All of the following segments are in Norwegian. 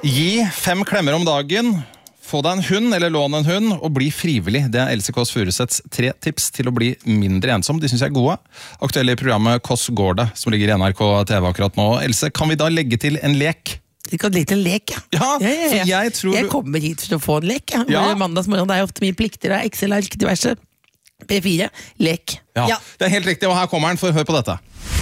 Gi 5 klemmer om dagen, få deg en hund eller lån en hund, og bli frivillig. Det Else Kåss Furuseths 3 tips til å bli mindre ensom. De synes jeg er gode. Aktuelle i programmet Kåss går det, som ligger i NRK TV akkurat nå. Else, kan vi da legge til en lek? Vi kan legge til en lek, Ja, for jeg tror... Jeg kommer hit for å få en lek. Mandagsmorgen, det er ofte mye plikter, Excel-ark, diverse. P4, lek. Ja, det er helt riktig, og her kommer den, for hør på dette.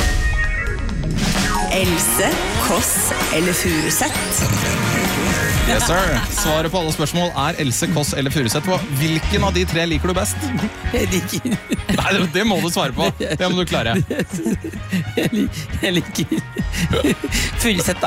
Else, Kåss eller Furuseth? Yes, sir. Svaret på alle spørsmål er Else, Kåss eller Furuseth. Hvilken av de 3 liker du best? Jeg liker... Nei, det må du svare på. Det må du klare. Jeg liker... Furuseth, da.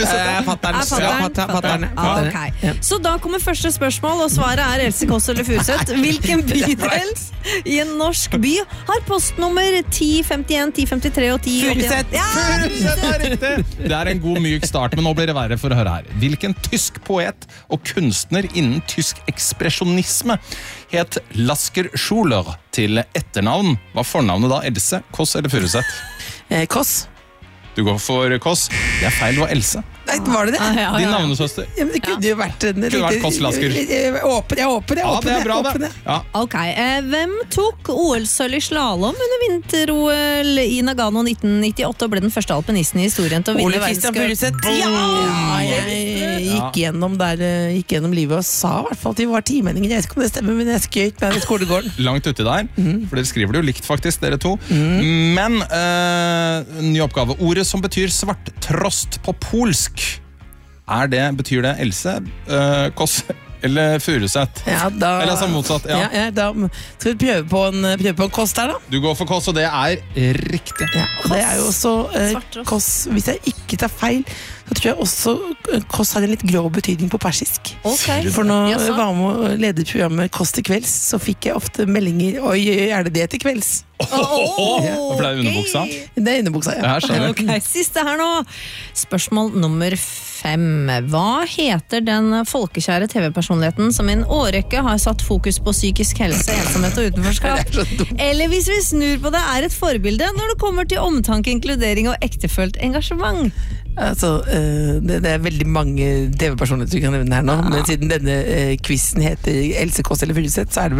Okay. Så da kommer første spørsmål, og svaret er Else, Kåss eller Furuseth. Hvilken bydel i en norsk by har postnummer 1051, 1053 og 1081? Furuseth! Furuseth er riktig! Det er en god myk start, men nå blir det verre for å høre her. Hvilken tysk poet og kunstner innen tysk ekspresjonisme het Lasker Schuler til etternavn? Var fornavnet da Else, Kåss eller Furuseth? Kåss. Du går for Kåss. Det er feil, det var Else. Nei, var det det? Din navnesøster. Ja, men det kunne jo vært en... Det kunne vært Kåss Lasker. Jeg håper det. Ja, det er bra det. Ja. Ok, hvem tok OL-sølv i slalom under vinter-OL i Nagano 1998 og ble den første alpinisten i historien til å vinne Ole Kristian Furuseth. Ja, jeg gikk gjennom livet og sa i hvert fall at vi var timenninger. Jeg vet ikke om det stemmer, men jeg skjøt med skolegården. Langt uti der, for dere skriver det jo likt faktisk, dere to. Men, ny oppgave. Ordet som betyr svarttrost på polsk, betyr det Else, Kåss eller Furuseth? Ja, da... Eller altså motsatt, da skal vi prøve på en Kåss der, da. Du går for Kåss, og det er riktig. Ja, det er jo også Kåss, hvis jeg ikke tar feil, så tror jeg også Kåss har en litt grov betydning på persisk. Okay. For når jeg var med å lede programmet Kåss til kvelds, så fikk jeg ofte meldinger, oi, er det til kvelds? For det er underbuksa? Det er underbuksa, ja. Okay, siste her nå. Spørsmål nummer 5. Hva heter den folkekjære TV-personligheten som i en årrekke har satt fokus på psykisk helse, ensomhet og utenforskap? Eller hvis vi snur på det, er et forbilde når det kommer til omtanke, inkludering og ektefølt engasjement? Altså, det er veldig mange TV-personligheter vi kan nevne her nå, men siden denne quizen heter Else, Kåss eller Furuseth, så er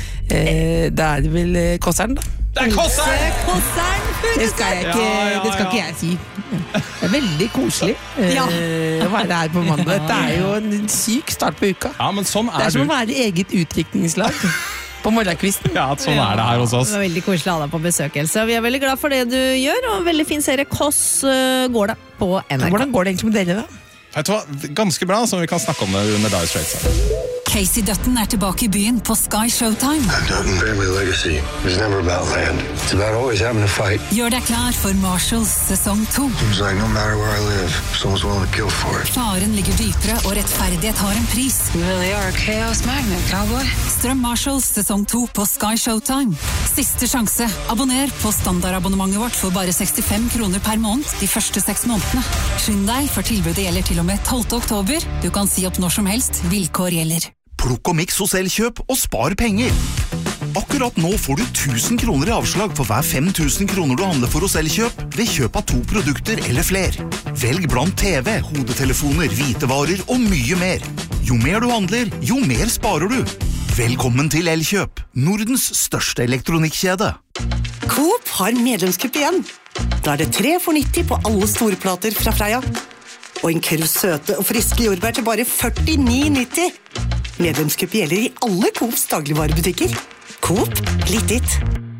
det vel Kåsseren, da. Det er Kåsseren! Det skal ikke jeg si. Det er veldig koselig å være her på mandag. Dette er jo en syk start på uka. Ja, men sånn det er som å være i eget utdrikningslag på morgenkvisten. Ja, sånn er det her hos oss. Det var veldig koselig å ha deg på besøk, Else. Vi er veldig glad for det du gjør, og veldig fin serie Kåss går det på NRK. Hvordan går det egentlig med dere, da? Vet du hva? Ganske bra, så vi kan snakke om det under Dire Straits. Casey Dutton tilbake i byen på Sky Showtime. Dutton family legacy was never about land. It's about always having to fight. Gjør deg klar for Marshalls sesong 2. Seems like no matter where I live, someone's willing to kill for it. Faren ligger dypere, og rettferdighet har en pris. You really are a chaos magnet, cowboy. Strøm Marshalls sesong 2 på Sky Showtime. Siste sjanse. Abonner på standardabonnementet vårt for bare 65 kroner per måned de første 6 månedene. Skynd deg, for tilbudet gjelder til og med 12. oktober. Du kan si opp når som helst. Vilkår gjelder. Plukk og miks hos Elkjøp og spar penger. Akkurat nå får du 1000 kroner i avslag for hver 5000 kroner du handler for hos Elkjøp ved kjøp av 2 produkter eller fler. Velg blant TV, hodetelefoner, hvitevarer og mye mer. Jo mer du handler, jo mer sparer du. Velkommen til Elkjøp, Nordens største elektronikkjede. Coop har medlemskupp igjen. Da er det 3 for 90 på alle store plater fra Freia. Og en kurv søte og friske jordbær til bare 49,90. Medlemskupp gjelder i alle Coops dagligvarebutikker. Coop, litt ditt.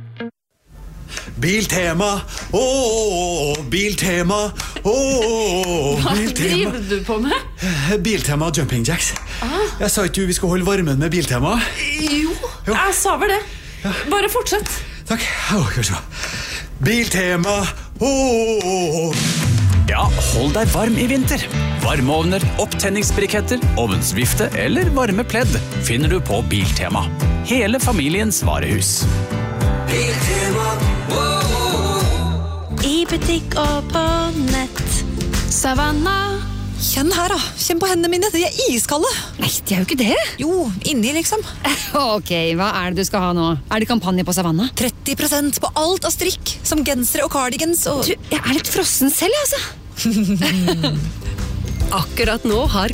Biltema, Biltema, Hva driver du på med? Biltema jumping jacks. Jeg sa ikke vi skal holde varmen med Biltema. Jo, jeg sa vel det. Bare fortsett. Takk. Biltema, Ja, hold deg varm i vinter. Varmeovner, opptenningsbriketter, ovnsvifte eller varme pledd finner du på Biltema. Hele familiens varehus. Biltema, I butikk og på nett. Savanna. Kjenn her da, kjenn på hendene mine, de er iskalde. Nei, de er jo ikke det. Jo, inni liksom. Ok, hva er det du skal ha nå? Er det kampanje på Savanna? 30% på alt av strikk, som gensere og cardigans og... Du, jeg er litt frossen selv, altså. Akkurat nå har